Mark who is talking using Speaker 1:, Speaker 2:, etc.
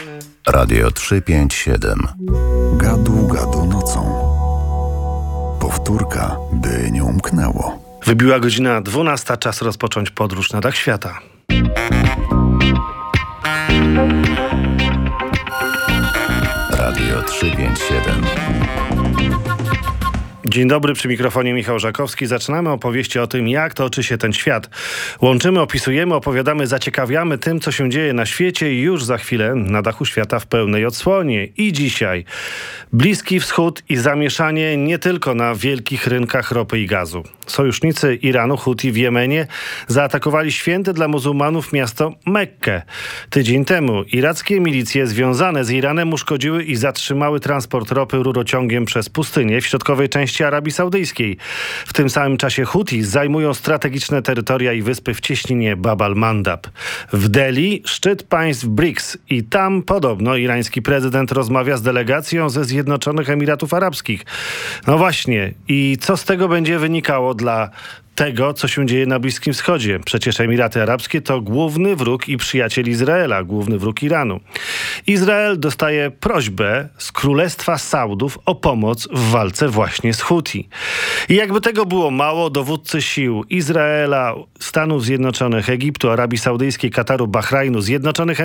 Speaker 1: Radio 357. Gadu, gadu nocą. Powtórka, by nie umknęło.
Speaker 2: Wybiła godzina 12, czas rozpocząć podróż na dach świata.
Speaker 1: Radio 357.
Speaker 2: Dzień dobry, przy mikrofonie Michał Żakowski. Zaczynamy opowieści o tym, jak toczy się ten świat. Łączymy, opisujemy, opowiadamy, zaciekawiamy tym, co się dzieje na świecie i już za chwilę na dachu świata w pełnej odsłonie. I dzisiaj Bliski Wschód i zamieszanie nie tylko na wielkich rynkach ropy i gazu. Sojusznicy Iranu, Huti w Jemenie, zaatakowali święte dla muzułmanów miasto Mekkę. Tydzień temu irackie milicje związane z Iranem uszkodziły i zatrzymały transport ropy rurociągiem przez pustynię w środkowej części Arabii Saudyjskiej. W tym samym czasie Huti zajmują strategiczne terytoria i wyspy w cieśninie Bab al-Mandab. W Delhi szczyt państw BRICS i tam podobno irański prezydent rozmawia z delegacją ze Zjednoczonych Emiratów Arabskich. No właśnie, i co z tego będzie wynikało dla tego, co się dzieje na Bliskim Wschodzie? Przecież Emiraty Arabskie to główny wróg i przyjaciel Izraela, główny wróg Iranu. Izrael dostaje prośbę z Królestwa Saudów o pomoc w walce właśnie z Huti. I jakby tego było mało, dowódcy sił Izraela, Stanów Zjednoczonych, Egiptu, Arabii Saudyjskiej, Kataru, Bahrajnu, Zjednoczonych